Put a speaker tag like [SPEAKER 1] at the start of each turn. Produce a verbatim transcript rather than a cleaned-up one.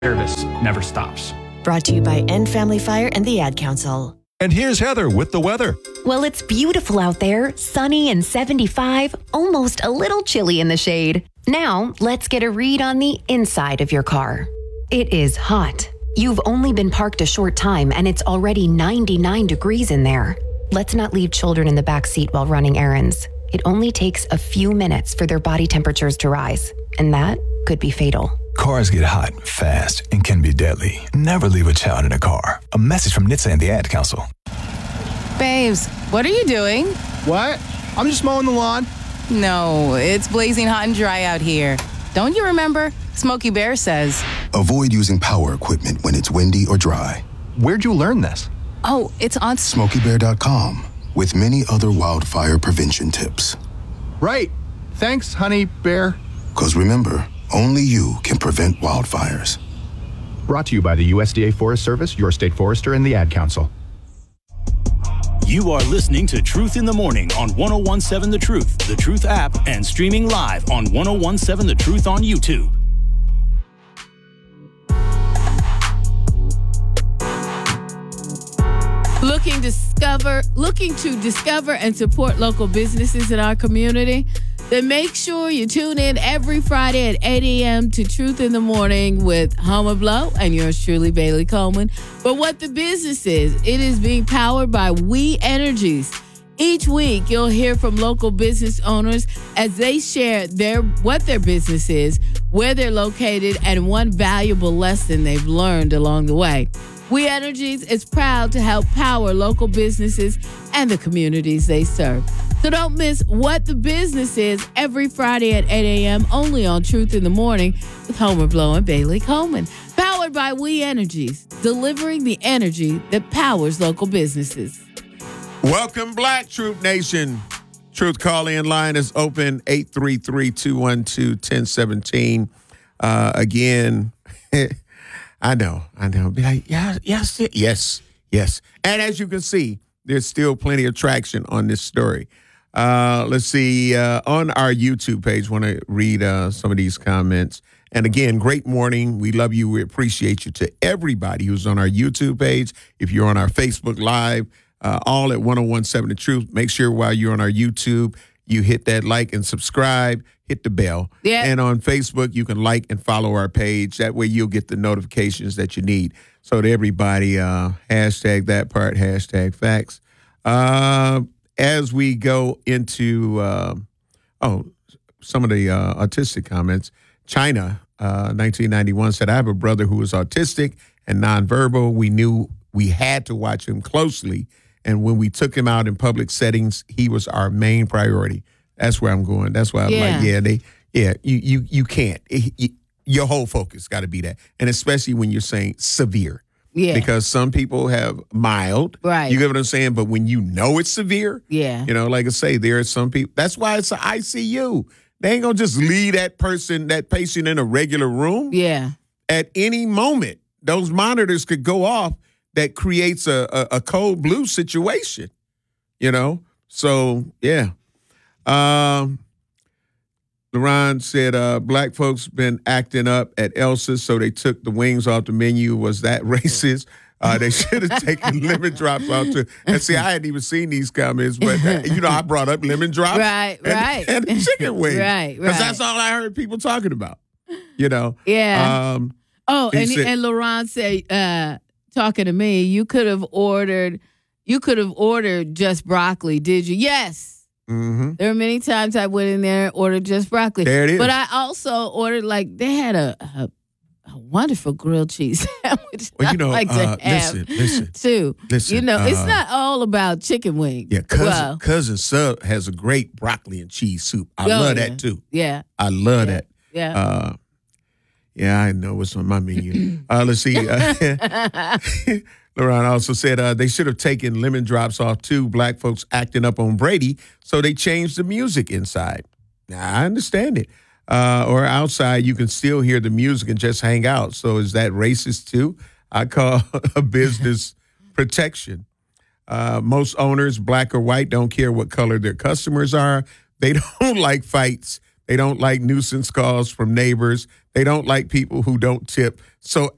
[SPEAKER 1] Service never stops.
[SPEAKER 2] Brought to you by End Family Fire and the Ad Council.
[SPEAKER 3] And here's Heather with the weather.
[SPEAKER 4] Well, it's beautiful out there, sunny and seventy-five, almost a little chilly in the shade. Now, let's get a read on the inside of your car. It is hot. You've only been parked a short time and it's already ninety-nine degrees in there. Let's not leave children in the back seat while running errands. It only takes a few minutes for their body temperatures to rise, and that could be fatal.
[SPEAKER 5] Cars get hot fast and can be deadly. Never leave a child in a car. A message from N H T S A and the Ad Council.
[SPEAKER 6] Babes, what are you doing?
[SPEAKER 7] What? I'm just mowing the lawn.
[SPEAKER 6] No, it's blazing hot and dry out here. Don't you remember? Smokey Bear says.
[SPEAKER 8] Avoid using power equipment when it's windy or dry.
[SPEAKER 7] Where'd you learn this?
[SPEAKER 6] Oh, it's on
[SPEAKER 8] Smokey Bear dot com with many other wildfire prevention tips.
[SPEAKER 7] Right. Thanks, honey bear.
[SPEAKER 8] Because remember, only you can prevent wildfires.
[SPEAKER 7] Brought to you by the U S D A Forest Service, your state forester, and the Ad Council.
[SPEAKER 9] You are listening to Truth in the Morning on one oh one point seven The Truth, The Truth app, and streaming live on one oh one point seven The Truth on YouTube.
[SPEAKER 10] Looking discover, looking to discover and support local businesses in our community? Then make sure you tune in every Friday at eight a.m. to Truth in the Morning with Homer Blow and yours truly, Bailey Coleman. But what the business is, it is being powered by We Energies. Each week, you'll hear from local business owners as they share their what their business is, where they're located, and one valuable lesson they've learned along the way. We Energies is proud to help power local businesses and the communities they serve. So don't miss What the Business Is every Friday at eight a.m. only on Truth in the Morning with Homer Blow and Bailey Coleman. Powered by We Energies, delivering the energy that powers local businesses.
[SPEAKER 11] Welcome, Black Truth Nation. Truth call-in line is open, eight three three, two one two, one oh one seven. Uh, again, I know, I know. Be like, yeah, yes, yes, yes. And as you can see, there's still plenty of traction on this story. Uh, let's see, uh, on our YouTube page, want to read uh, some of these comments. And again, great morning. We love you. We appreciate you. To everybody who's on our YouTube page, if you're on our Facebook Live, uh, all at one oh one point seven The Truth, make sure while you're on our YouTube, you hit that like and subscribe, hit the bell.
[SPEAKER 10] Yeah.
[SPEAKER 11] And on Facebook, you can like and follow our page. That way you'll get the notifications that you need. So to everybody, uh, hashtag that part, hashtag facts. Uh, as we go into, uh, oh, some of the uh, autistic comments, China, uh, nineteen ninety-one said, I have a brother who was autistic and nonverbal. We knew we had to watch him closely. And when we took him out in public settings, he was our main priority. That's where I'm going. That's why I'm
[SPEAKER 10] Yeah.
[SPEAKER 11] like, yeah, they, yeah, you, you, you can't. It, it, your whole focus got to be that. And especially when you're saying severe.
[SPEAKER 10] Yeah.
[SPEAKER 11] Because some people have mild.
[SPEAKER 10] Right.
[SPEAKER 11] You get what I'm saying? But when you know it's severe,
[SPEAKER 10] Yeah.
[SPEAKER 11] you know, like I say, there are some people. That's why it's an I C U. They ain't going to just leave that person, that patient in a regular room.
[SPEAKER 10] Yeah.
[SPEAKER 11] At any moment, those monitors could go off. That creates a, a, a cold blue situation, you know? So, yeah. Um, LaRon said, uh, black folks been acting up at Elsa's, so they took the wings off the menu. Was that racist? Uh, they should have taken lemon drops off too. And see, I hadn't even seen these comments, but, uh, you know, I brought up lemon drops.
[SPEAKER 10] Right,
[SPEAKER 11] and,
[SPEAKER 10] right.
[SPEAKER 11] And the chicken wings.
[SPEAKER 10] Right,
[SPEAKER 11] Because
[SPEAKER 10] right.
[SPEAKER 11] that's all I heard people talking about, you know?
[SPEAKER 10] Yeah.
[SPEAKER 11] Um,
[SPEAKER 10] Oh,
[SPEAKER 11] he
[SPEAKER 10] and
[SPEAKER 11] said-
[SPEAKER 10] and LaRon said, uh, talking to me, you could have ordered, you could have ordered just broccoli, did you? Yes.
[SPEAKER 11] Mm-hmm.
[SPEAKER 10] There were many times I went in there and ordered just broccoli.
[SPEAKER 11] There it is.
[SPEAKER 10] But I also ordered, like, they had a, a, a wonderful grilled cheese sandwich.
[SPEAKER 11] Well, you know,
[SPEAKER 10] I like to
[SPEAKER 11] uh,
[SPEAKER 10] have
[SPEAKER 11] listen, listen,
[SPEAKER 10] too.
[SPEAKER 11] listen,
[SPEAKER 10] You know, it's
[SPEAKER 11] uh,
[SPEAKER 10] not all about chicken wings.
[SPEAKER 11] Yeah, cousin,
[SPEAKER 10] Well,
[SPEAKER 11] cousin Sub has a great broccoli and cheese soup. I
[SPEAKER 10] Oh,
[SPEAKER 11] love
[SPEAKER 10] yeah.
[SPEAKER 11] that too.
[SPEAKER 10] Yeah.
[SPEAKER 11] I love
[SPEAKER 10] Yeah.
[SPEAKER 11] that.
[SPEAKER 10] Yeah.
[SPEAKER 11] Uh, yeah, I know what's on my menu. uh, let's see. Uh, LaRon also said uh, they should have taken lemon drops off too. Black folks acting up on Brady, so they changed the music inside. Now, I understand it. Uh, or outside, you can still hear the music and just hang out. So is that racist too? I call a business protection. Uh, most owners, black or white, don't care what color their customers are. They don't like fights. They don't like nuisance calls from neighbors. They don't like people who don't tip. So